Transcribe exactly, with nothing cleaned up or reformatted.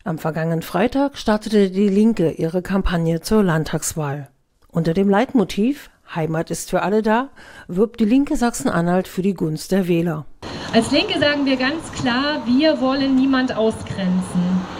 Am vergangenen Freitag startete die Linke ihre Kampagne zur Landtagswahl. Unter dem Leitmotiv »Heimat ist für alle da« wirbt die Linke Sachsen-Anhalt für die Gunst der Wähler. Als Linke sagen wir ganz klar, wir wollen niemand ausgrenzen.